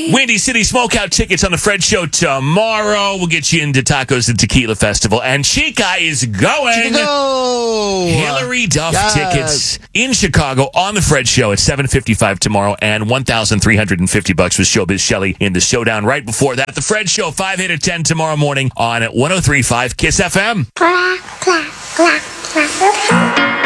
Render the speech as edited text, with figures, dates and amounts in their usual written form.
Windy City Smokeout tickets on the Fred Show tomorrow. We'll get you into Tacos and Tequila Festival. And Chica is going. Go! Hillary Duff tickets in Chicago on the Fred Show at 7:55 tomorrow, and $1,350 with Showbiz Shelley in the showdown right before that. The Fred Show 5, 8, or 10 tomorrow morning on 103.5 KISS FM. Clap, clap, clap, clap.